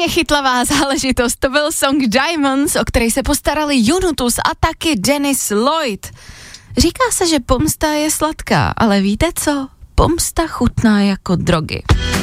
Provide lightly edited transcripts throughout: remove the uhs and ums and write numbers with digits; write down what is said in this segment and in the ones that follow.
Hodně chytlavá záležitost, to byl song Diamonds, o který se postarali Junutus a taky Dennis Lloyd. Říká se, že pomsta je sladká, ale víte co? Pomsta chutná jako drogy.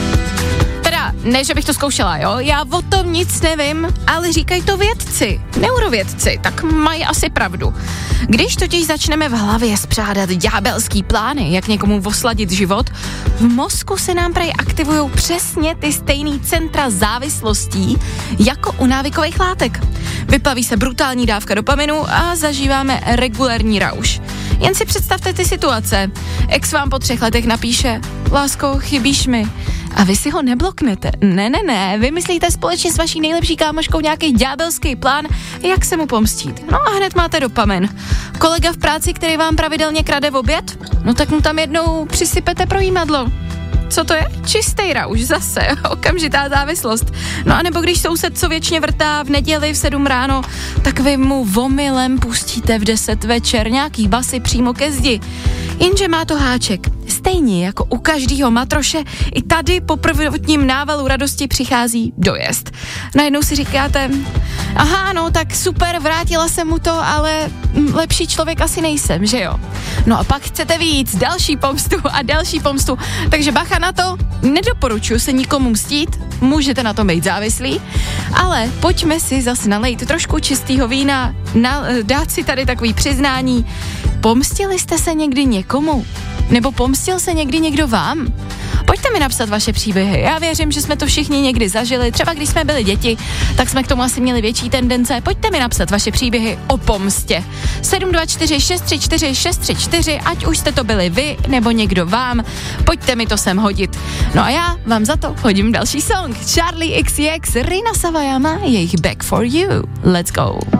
Teda, ne, že bych to zkoušela, jo? Já o tom nic nevím, ale říkají to vědci, neurovědci, tak mají asi pravdu. Když totiž začneme v hlavě spřádat ďábelský plány, jak někomu osladit život, v mozku se nám prej aktivujou přesně ty stejný centra závislostí jako u návykových látek. Vyplaví se brutální dávka dopaminu a zažíváme regulérní rauš. Jen si představte ty situace. Ex vám po 3 letech napíše: lásko, chybíš mi. A vy si ho nebloknete. Ne, vymyslíte společně s vaší nejlepší kámoškou nějaký ďábelský plán, jak se mu pomstít. No a hned máte dopamin. Kolega v práci, který vám pravidelně krade v oběd, no tak mu tam jednou přisypete projímadlo. Co to je? Čistý rauš zase, okamžitá závislost. No a nebo když soused, co věčně vrtá v neděli v 7 ráno, tak vy mu omylem pustíte v 10 večer nějaký basy přímo ke zdi. Jenže má to háček. Stejně jako u každého matroše, i tady po prvotním návalu radosti přichází dojezd. Najednou si říkáte: aha, no tak super, vrátila jsem mu to, ale lepší člověk asi nejsem, že jo? No a pak chcete víc, další pomstu, takže bacha na to, nedoporučuji se nikomu mstít, můžete na tom být závislí, ale pojďme si zase nalejt trošku čistého vína, dát si tady takový přiznání. Pomstili jste se někdy někomu? Nebo pomstil se někdy někdo vám? Pojďte mi napsat vaše příběhy. Já věřím, že jsme to všichni někdy zažili. Třeba když jsme byli děti, tak jsme k tomu asi měli větší tendence. Pojďte mi napsat vaše příběhy o pomstě. 724 634 634, ať už jste to byli vy, nebo někdo vám. Pojďte mi to sem hodit. No a já vám za to hodím další song. Charlie XCX, Rina Sawayama, jejich Back for You. Let's go.